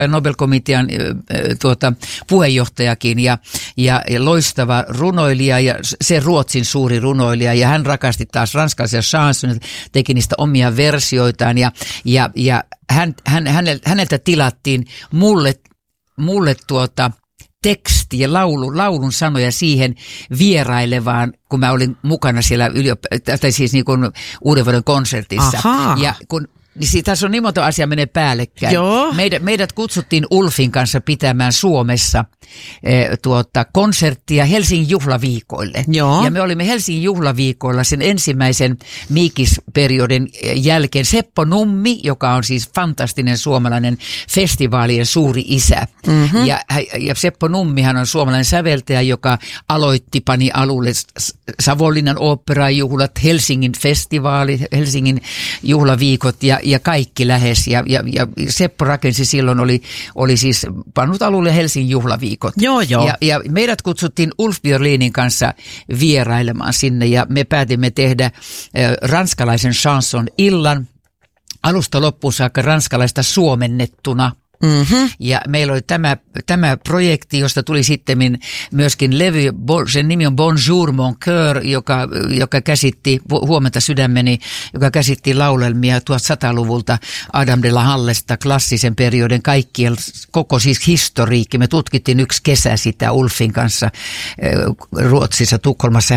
Nobel-komitean puheenjohtajakin ja loistava runoilija ja se Ruotsin suuri runoilija ja hän rakasti taas ranskalaisia chansoneja, teki niistä omia versioitaan ja häneltä tilattiin mulle teksti ja laulun sanoja siihen vierailevaan, kun mä olin mukana siellä siis niin kuin uudenvuoden konsertissa. Ahaa. Ja niin tässä on niin monta asiaa menee päällekkäin. Meidät kutsuttiin Ulfin kanssa pitämään Suomessa konserttia Helsingin juhlaviikoille. Joo. Ja me olimme Helsingin juhlaviikoilla sen ensimmäisen Miikis-periodin jälkeen. Seppo Nummi, joka on siis fantastinen suomalainen festivaalien suuri isä. Mm-hmm. Ja Seppo Nummihan on suomalainen säveltäjä, joka pani alulle Savonlinnan oopperajuhlat, Helsingin festivaalit, Helsingin juhlaviikot ja kaikki lähes. Ja Seppo rakensi silloin, oli siis pannut alulle Helsingin juhlaviikot. Joo. Ja meidät kutsuttiin Ulf Björlinin kanssa vierailemaan sinne ja me päätimme tehdä ranskalaisen chanson illan alusta loppuun saakka ranskalaista suomennettuna. Mm-hmm. Ja meillä oli tämä projekti, josta tuli sitten myöskin levy, sen nimi on Bonjour mon cœur, joka käsitti, huomenta sydämeni, joka käsitti laulelmia 1100-luvulta Adam de la Hallesta, klassisen periodin koko siis historiikki. Me tutkittiin yksi kesä sitä Ulfin kanssa Ruotsissa, Tukholmassa,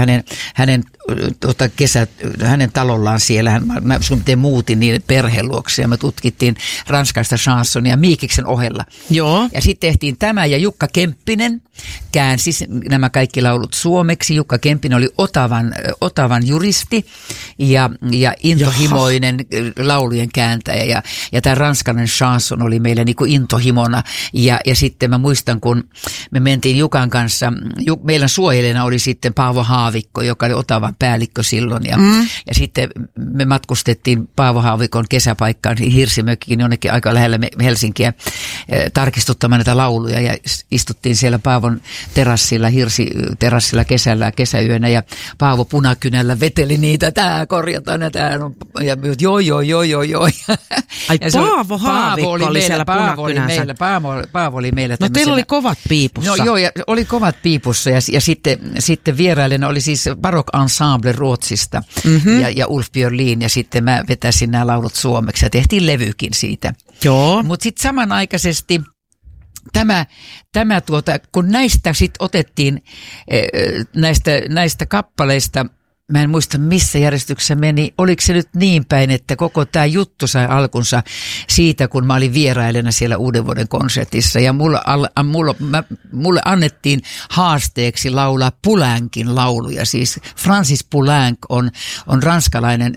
hänen talollaan siellä. Mä muutin niiden perheen luokse ja me tutkittiin ranskalaista chansonia Miikiksen ohella. Joo. Ja sitten tehtiin tämä ja Jukka Kemppinen käänsi nämä kaikki laulut suomeksi. Jukka Kemppinen oli Otavan juristi ja intohimoinen laulujen kääntäjä ja tämä ranskalainen chanson oli meillä niin kuin intohimona ja sitten mä muistan, kun me mentiin Jukan kanssa, meidän suojelijana oli sitten Paavo Haavikko, joka oli Otavan päällikkö silloin ja sitten me matkustettiin Paavo Haavikon kesäpaikkaan Hirsimökkiin jonnekin aika lähellä Helsinkiä tarkistuttamaan näitä lauluja ja istuttiin siellä Paavon terassilla, hirsiterassilla kesäyönä ja Paavo punakynällä veteli niitä, tää korjataan ja tää on, ja joo. Ai ja Paavo Haavikko oli siellä punakynänsä. Paavo oli meillä. No teillä oli kovat piipussa. No joo, ja oli kovat piipussa ja sitten vierailena oli siis Baroque Ensemble Ruotsista ja Ulf Björlin ja sitten mä vetäisin nämä laulut suomeksi ja tehtiin levykin siitä. Joo. Mutta sitten samanaikaisesti kun näistä sitten otettiin näistä kappaleista, mä en muista missä järjestyksessä meni, oliko se nyt niin päin, että koko tämä juttu sai alkunsa siitä, kun mä olin vierailena siellä uudenvuoden konsertissa ja mulle annettiin haasteeksi laulaa Poulencin lauluja, siis Francis Poulenc on ranskalainen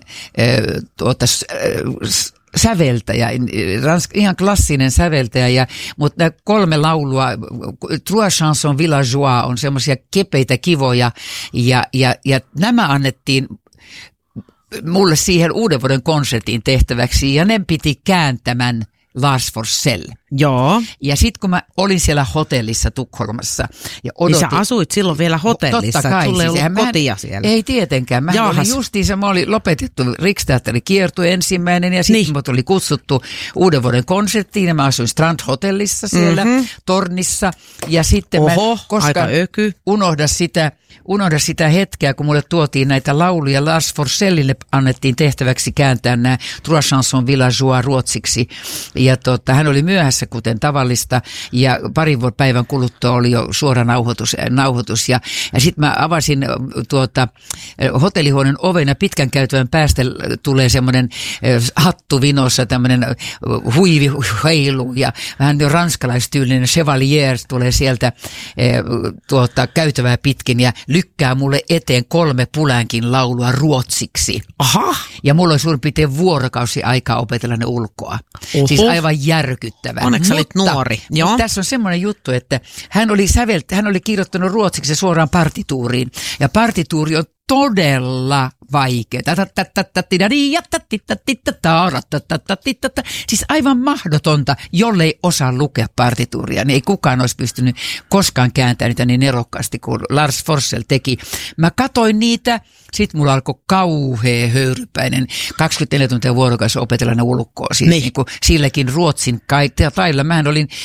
säveltäjä, ihan klassinen säveltäjä, mutta nämä 3 laulua, Trois chansons villageois on semmoisia kepeitä kivoja ja nämä annettiin mulle siihen uudenvuoden konsertin tehtäväksi ja ne piti kääntämän Lars Forssell. Joo. Ja sitten kun mä olin siellä hotellissa Tukholmassa ja odotin. Niin sä asuit silloin vielä hotellissa, totta kai, sulla ei ollut kotia siellä. Ei tietenkään. Mä olin justiinsa, mä olin lopetettu Riksteatterin kiertue ensimmäinen ja sitten mut oli kutsuttu uudenvuoden konserttiin ja mä asuin Strand Hotellissa siellä tornissa ja sitten mä koskaan unohda sitä hetkeä, kun mulle tuotiin näitä lauluja. Lars Forssellille annettiin tehtäväksi kääntää nämä Trois chansons villageois ruotsiksi ja hän oli myöhässä kuten tavallista ja parin päivän kuluttua oli jo suora nauhoitus ja sitten mä avasin hotellihuoneen oven ja pitkän käytävän päästä tulee semmoinen hattu vinossa, tämmöinen huivi heilu ja vähän ranskalaistyylinen chevalier tulee sieltä käytävää pitkin ja lykkää mulle eteen 3 Poulencin laulua ruotsiksi. Aha. Ja mulla oli suurin piirtein vuorokausi aikaa opetella ne ulkoa. Siis aivan järkyttävää. Onneksi olit nuori. Joo. Tässä on semmoinen juttu, että hän oli kirjoittanut ruotsiksi suoraan partituuriin. Ja partituuri on todella vaikea. Siis aivan mahdotonta, jollei osaa lukea partituuria. Niin ei kukaan olisi pystynyt koskaan kääntämään niitä niin nerokkaasti kuin Lars Forssell teki. Mä katoin niitä, sitten mulla alkoi kauhea höyrypäinen 24 tuntia vuorokaudessa opetella ne ulkoa. Siis niin kuin silläkin ruotsin tailla. Mähän olin